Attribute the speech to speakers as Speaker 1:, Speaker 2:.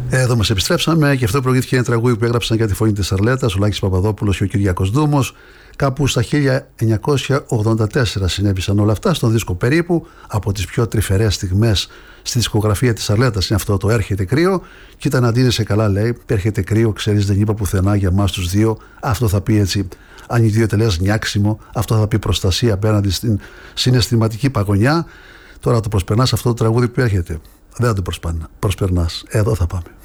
Speaker 1: Εδώ μας επιστρέψαμε και αυτό προηγήθηκε ένα τραγούδι που έγραψαν για τη φωνή της Αρλέτας, ο Λάκης Παπαδόπουλος και ο Κυριάκος Δούμος. Κάπου στα 1984 συνέβησαν όλα αυτά στον δίσκο περίπου. Από τις πιο τρυφερές στιγμές στη δισκογραφία της Αρλέτας είναι αυτό το «Έρχεται κρύο». Κοίτα να ντύνεσαι καλά, λέει. «Έρχεται κρύο, ξέρεις, δεν είπα πουθενά για εμάς τους δύο». Αυτό θα πει έτσι, αν οι δύο τελές νιάξιμο. Αυτό θα πει προστασία απέναντι στην συναισθηματική παγωνιά. Τώρα το προσπερνάς αυτό το τραγούδι που έρχεται. Δεν θα το προσπερνάς. Εδώ θα πάμε.